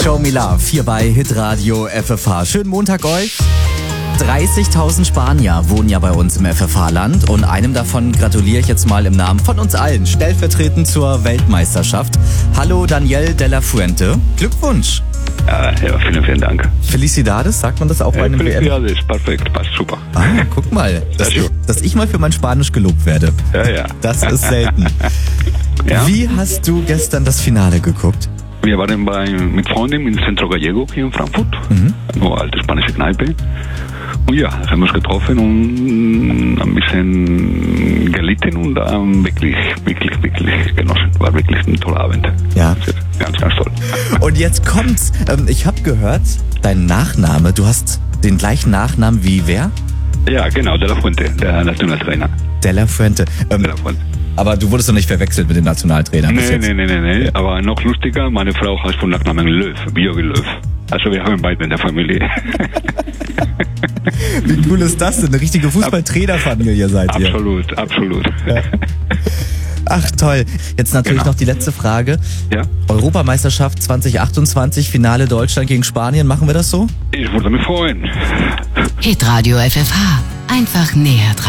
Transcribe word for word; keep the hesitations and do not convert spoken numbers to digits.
Show Me Love hier bei Hitradio F F H. Schönen Montag euch. dreißigtausend Spanier wohnen ja bei uns im F F H-Land und einem davon gratuliere ich jetzt mal im Namen von uns allen, stellvertretend zur Weltmeisterschaft. Hallo Daniel de la Fuente, Glückwunsch. Ja, ja, vielen, vielen Dank. Felicidades, sagt man das auch bei Ja, einem W M? Felicidades, perfekt, passt super. Ah, guck mal, dass ich, dass ich mal für mein Spanisch gelobt werde. Ja, ja. Das ist selten. Ja. Wie hast du gestern das Finale geguckt? Wir waren bei, mit Freunden im Centro Gallego hier in Frankfurt, Mhm. eine alte spanische Kneipe. Und ja, haben wir uns getroffen und ein bisschen gelitten und ähm, wirklich, wirklich, wirklich genossen. War wirklich ein toller Abend. Ja. Ganz, ganz toll. Und jetzt kommt's. Ähm, ich habe gehört, dein Nachname, du hast den gleichen Nachnamen wie wer? Ja, genau, De La Fuente, der Nationaltrainer. De la Fuente. Ähm, De La Fuente. aber du wurdest doch nicht verwechselt mit dem Nationaltrainer bis Nee, jetzt. nee, nee, nee, nee, aber noch lustiger, meine Frau heißt von Nachnamen Löw, Björn Löw. Also wir haben beide in der Familie. Wie cool ist das denn? Eine richtige Fußball-Trainer-Familie seid ihr. Absolut, absolut. Ja. Ach toll. Jetzt natürlich Genau. noch die letzte Frage. Ja, Europameisterschaft zwanzig achtundzwanzig, Finale Deutschland gegen Spanien. Machen wir das so? ich würde mich freuen. Hitradio F F H. Einfach näher dran.